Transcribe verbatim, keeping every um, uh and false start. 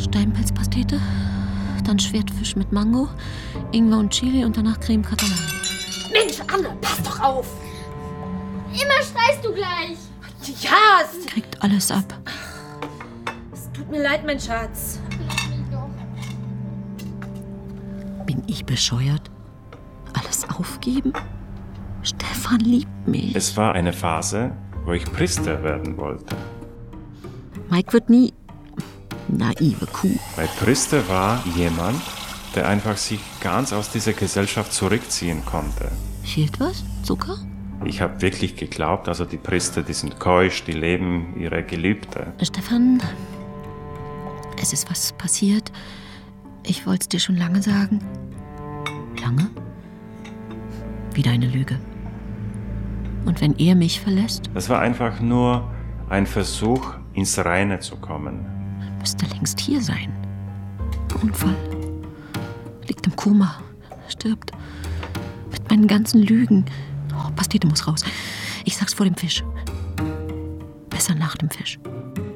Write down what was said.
Steinpilzpastete, dann Schwertfisch mit Mango, Ingwer und Chili und danach Creme Catalan. Mensch, Anne, pass doch auf! Immer schreist du gleich. Ja, es Kriegt alles ab. Es tut mir leid, mein Schatz. Lass mich doch. Bin ich bescheuert? Alles aufgeben? Stefan liebt mich. Es war eine Phase, wo ich Priester werden wollte. Mike wird nie... Naive Kuh. Weil Priester war jemand, der einfach sich ganz aus dieser Gesellschaft zurückziehen konnte. Fehlt was? Zucker? Ich habe wirklich geglaubt, also die Priester, die sind keusch, die leben ihre Gelübde. Stefan, es ist was passiert. Ich wollte es dir schon lange sagen. Lange? Wieder eine Lüge. Und wenn er mich verlässt, Das war einfach nur ein Versuch, ins Reine zu kommen. müsste er längst hier sein. Unfall. Liegt im Koma. Stirbt. Mit meinen ganzen Lügen. Oh, Pastete muss raus. Ich sag's vor dem Fisch. Besser nach dem Fisch.